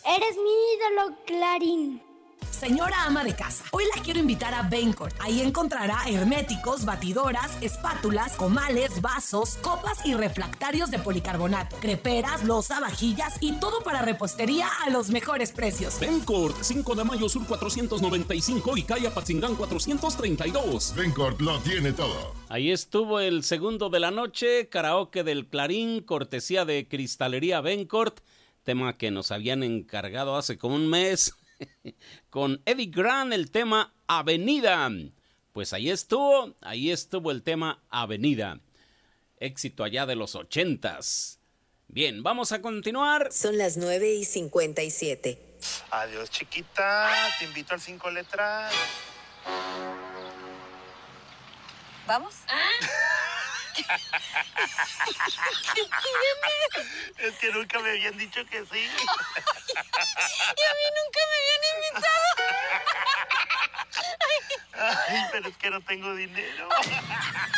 Eres mi ídolo, Clarín. Señora ama de casa, hoy la quiero invitar a Bencourt. Ahí encontrará herméticos, batidoras, espátulas, comales, vasos, copas y refractarios de policarbonato, creperas, loza, vajillas y todo para repostería a los mejores precios. Bencourt, 5 de mayo sur 495 y calle Apatzingán 432. Bencourt lo tiene todo. Ahí estuvo el segundo de la noche, karaoke del Clarín, cortesía de Cristalería Bencourt, tema que nos habían encargado hace como un mes. Con Eddie Grant, el tema Avenida. Pues ahí estuvo el tema Avenida. Éxito allá de los 80s. Bien, vamos a continuar. Son las 9:57. Adiós, chiquita. Te invito al 5 letras. ¿Vamos? Es que nunca me habían dicho que sí. Y a mí nunca me habían invitado. Ay, pero es que no tengo dinero.